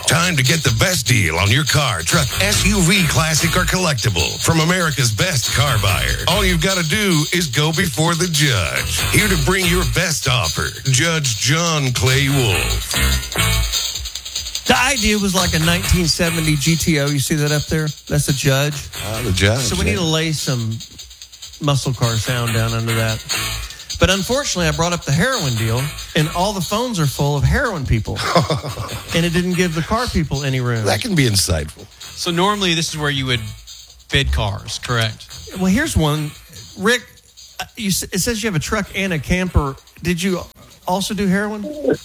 Time to get the best deal on your car, truck, SUV, classic, or collectible from America's best car buyer. All you've got to do is go before the judge. Here to bring your best offer, Judge John Clay Wolf. The idea was like a 1970 GTO. You see that up there? That's the judge. The judge. So we need to lay some muscle car sound down under that. But unfortunately, I brought up the heroin deal, and all the phones are full of heroin people. And it didn't give the car people any room. That can be insightful. So normally this is where you would bid cars, correct? Well, here's one. Rick, it says you have a truck and a camper. Did you also do heroin?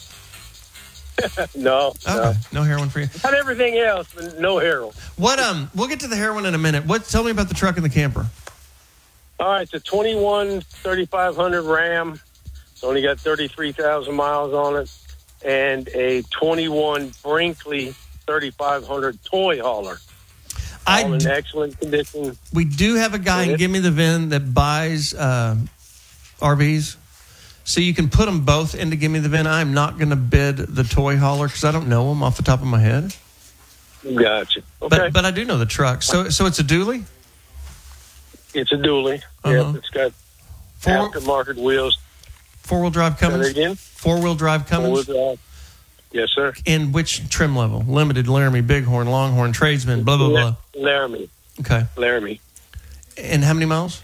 No. Okay. No heroin for you. Not everything else, but no heroin. What? We'll get to the heroin in a minute. Tell me about the truck and the camper. All right, it's a 21 3500 Ram. It's only got 33,000 miles on it. And a 21 Brinkley 3500 toy hauler. All in excellent condition. We do have a guy in Give Me the VIN that buys RVs. So you can put them both into Give Me the VIN. I'm not going to bid the toy hauler because I don't know them off the top of my head. Gotcha. Okay. But I do know the truck. So it's a dually? It's a dually. Yep, it's got aftermarket wheels. Four-wheel drive Cummins? Again? Four-wheel drive Cummins? Four-wheel drive. Yes, sir. In which trim level? Limited, Laramie, Bighorn, Longhorn, Tradesman, blah, blah, blah. Laramie. Okay. Laramie. And how many miles?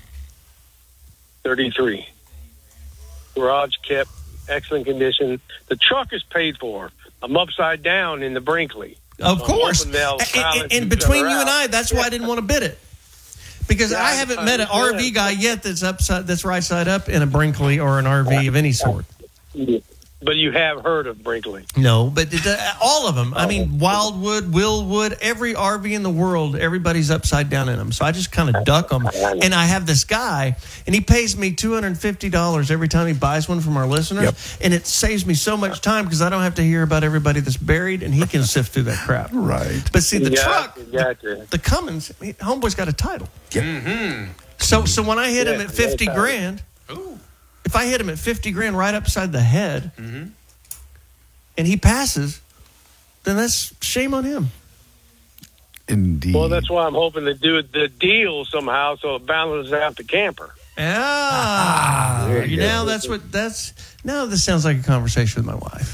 33. Garage kept, excellent condition. The truck is paid for. I'm upside down in the Brinkley. Of course. And between you and I, that's why I didn't want to bid it. Because I haven't met an RV guy yet that's right side up in a Brinkley or an RV of any sort. But you have heard of Brinkley? No, but all of them. I mean, Wildwood, Willwood, every RV in the world, everybody's upside down in them. So I just kind of duck them. And I have this guy, and he pays me $250 every time he buys one from our listeners. Yep. And it saves me so much time because I don't have to hear about everybody that's buried, and he can sift through that crap. Right. But see, the truck, the Cummins, homeboy's got a title. Yep. Mm-hmm. So when I hit him at 50 grand... If I hit him at 50 grand right upside the head and he passes, then that's shame on him. Indeed. Well, that's why I'm hoping to do the deal somehow so it balances out the camper. Now this sounds like a conversation with my wife.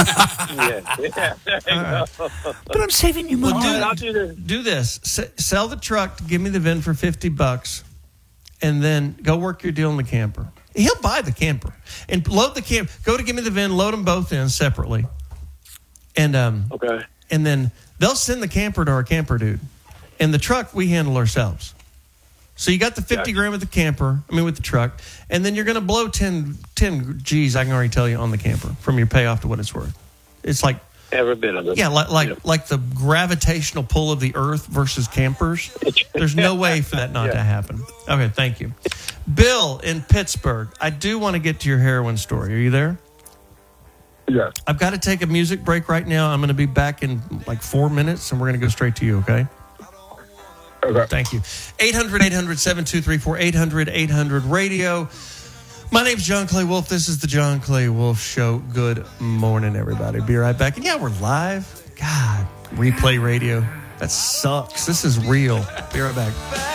But I'm saving you money. I'll do this. Sell the truck to Give Me the VIN for $50 and then go work your deal in the camper. He'll buy the camper and load the camper. Go to Give Me the VIN, load them both in separately. And okay. And then they'll send the camper to our camper dude. And the truck we handle ourselves. So you got the 50 grand with the truck, and then you're going to blow 10 G's, I can already tell you, on the camper from your payoff to what it's worth. It's like every bit of it. Yeah, like the gravitational pull of the earth versus campers. There's no way for that not to happen. Okay, thank you. Bill in Pittsburgh, I do want to get to your heroin story. Are you there? Yeah. I've got to take a music break right now. I'm going to be back in like 4 minutes, and we're going to go straight to you, okay? Okay. Thank you. 800-800-7234, 800-800-RADIO. My name's John Clay Wolf. This is the John Clay Wolf Show. Good morning, everybody. Be right back. And yeah, we're live. God, replay radio. That sucks. This is real. Be right back.